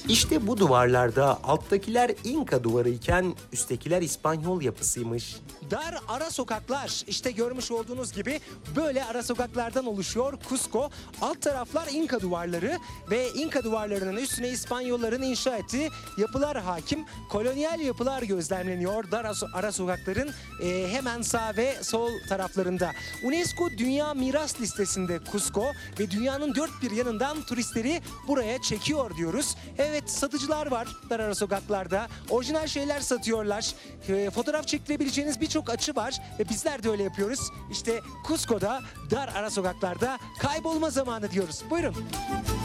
İşte bu duvarlarda alttakiler İnka duvarı iken üsttekiler İspanyol yapısıymış. Dar ara sokaklar, işte görmüş olduğunuz gibi böyle ara sokaklardan oluşuyor Cusco. Alt taraflar İnka duvarları ve İnka duvarlarının üstüne İspanyolların inşa ettiği yapılar hakim. Kolonyal yapılar gözlemleniyor dar ara sokakların hemen sağ ve sol taraflarında. UNESCO Dünya Miras Listesi'nde Cusco ve dünyanın dört bir yanından turistleri buraya çekiyor diyoruz. Evet, satıcılar var dar ara sokaklarda. Orijinal şeyler satıyorlar. Fotoğraf çekilebileceğiniz birçok açı var ve bizler de öyle yapıyoruz. İşte Cusco'da dar ara sokaklarda kaybolma zamanı diyoruz. Buyurun.